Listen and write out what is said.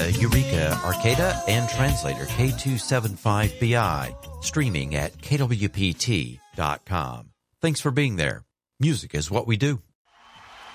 Eureka, Arcata, and translator K275BI, streaming at kwpt.com. Thanks for being there. Music is what we do.